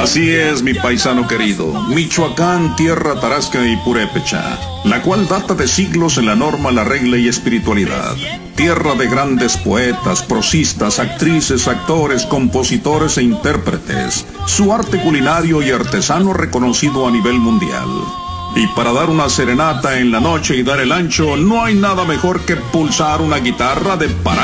Así es, mi paisano querido, Michoacán, tierra tarasca y purépecha, la cual data de siglos en la norma, la regla y espiritualidad. Tierra de grandes poetas, prosistas, actrices, actores, compositores e intérpretes. Su arte culinario y artesano reconocido a nivel mundial. Y para dar una serenata en la noche y dar el ancho, no hay nada mejor que pulsar una guitarra de Pará.